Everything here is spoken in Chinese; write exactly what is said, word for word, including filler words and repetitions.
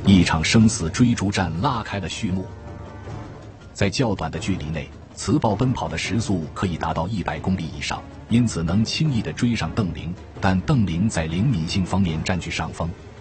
一场生死追逐战拉开了序幕。在较短的距离内，磁豹奔跑的时速可以达到一百公里以上，因此能轻易地追上邓玲，但邓玲在灵敏性方面占据上风。